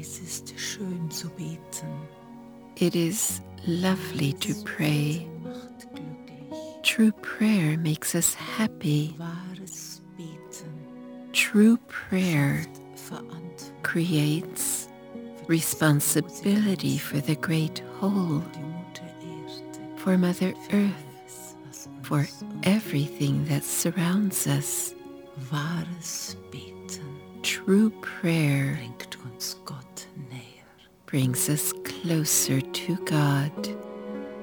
Es ist schön zu beten. It is lovely to pray. Macht glücklich. True prayer makes us happy. Wahres Beten True prayer Verantwortung creates responsibility for the great whole, für die Mutter Erde, for Mother Earth, alles, was uns for everything that surrounds us. wahres Beten True prayer bringt uns Gott näher. brings us closer to God.